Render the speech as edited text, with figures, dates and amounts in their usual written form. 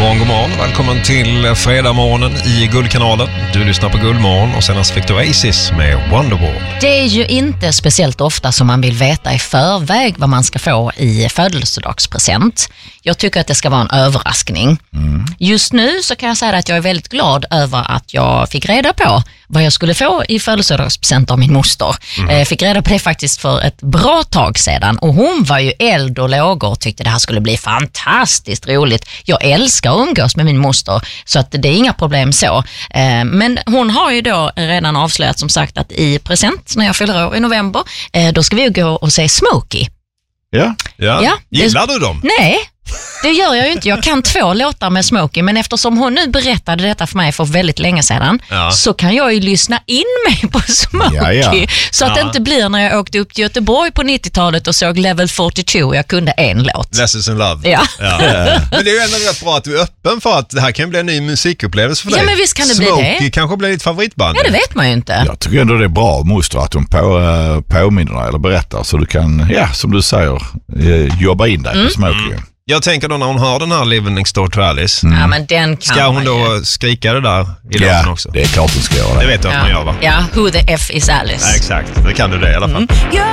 God morgon. Välkommen till fredagsmorgonen i Guldkanalen. Du lyssnar på Guldmorgon och senast fick du Oasis med Wonderwall. Det är ju inte speciellt ofta som man vill veta i förväg vad man ska få i födelsedagspresent. Jag tycker att det ska vara en överraskning. Just nu så kan jag säga att jag är väldigt glad över att jag fick reda på vad jag skulle få i födelsedagspresent av min moster. Jag fick reda på det faktiskt för ett bra tag sedan och hon var ju eld och lågor och tyckte det här skulle bli fantastiskt roligt. Jag älskar att umgås med min moster så att det är inga problem så. Men hon har ju då redan avslöjat som sagt att i present när jag fyller år i november, då ska vi gå och se Smokey. Ja. Gillar du dem? Nej, det gör jag ju inte. Jag kan 2 låtar med Smokey, men eftersom hon nu berättade detta för mig för väldigt länge sedan så kan jag ju lyssna in mig på Smokey så att det inte blir när jag åkte upp till Göteborg på 90-talet och såg Level 42 jag kunde en låt. Lessons in Love. Ja. Men det är ju ändå rätt bra att du är öppen för att det här kan bli en ny musikupplevelse för dig. Ja, men visst kan det Smokey bli det. kanske blir ditt favoritband. Ja, det vet man ju inte. Jag tycker ändå det är bra moster att de påminner dig eller berättar så du kan, som du säger, jobba in dig på Smokey. Jag tänker då när hon hör den här Living Next Door to Alice. Ja, men den kan ska hon då ju skrika det där i låten också? Det är klart hon ska göra det. Det vet jag att man gör, va? Ja, Who the F is Alice? Ja, exakt. Det kan du det i alla fall.